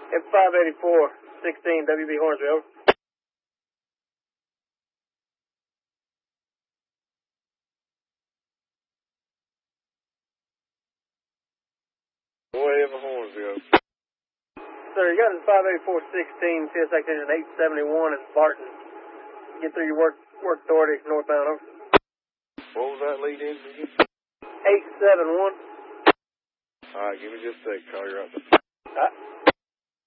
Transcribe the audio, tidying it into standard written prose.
584, 16, WB Hornsby, over. Whatever Hornsby, over. Sir, you got it 584, 16, CSX engine 871 in Barton. Get through your work authority northbound, over. What was that lead in again? 871. All right, give me just a sec. Call you right back. All right.